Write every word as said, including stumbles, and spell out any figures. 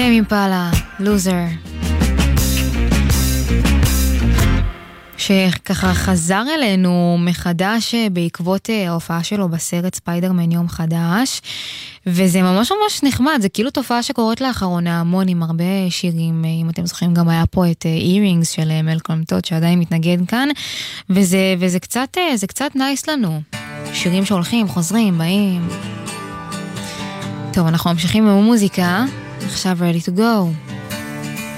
טיימ אימפלה, לוזר. שככה חזר אלינו מחדש בעקבות ההופעה שלו בסרט ספיידרמן יום חדש, וזה ממש ממש נחמד, זה כאילו תופעה שקורית לאחרונה המון עם הרבה שירים, אם אתם זוכרים גם היה פה את אירינגס של מלקולם טוד שעדיין מתנגד כאן, וזה, וזה קצת, זה קצת נייס לנו, שירים שהולכים, חוזרים, באים. טוב, אנחנו ממשיכים עם המוזיקה, עכשיו ready to go.